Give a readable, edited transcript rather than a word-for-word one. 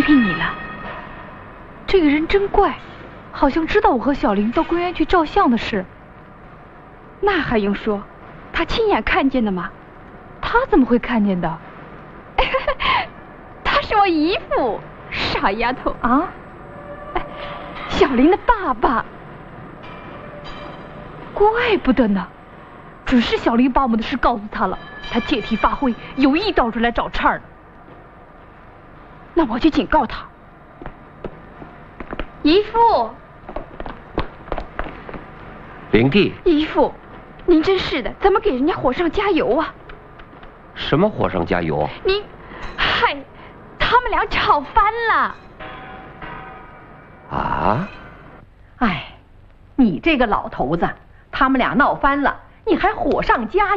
批评你了。这个人真怪，好像知道我和小林到公园去照相的事。 那还用说，他亲眼看见的嘛。 他怎么会看见的？ 他是我姨父，傻丫头啊！ 小林的爸爸。 怪不得呢，准是小林把我们的事告诉他了，他借题发挥，有意到这来找茬呢。 那我去警告他。姨父， 灵帝， 姨父，您真是的，怎么给人家火上加油啊？ 什么火上加油？ 您，嗨，他们俩吵翻了。 啊？ 哎，你这个老头子，他们俩闹翻了，你还火上加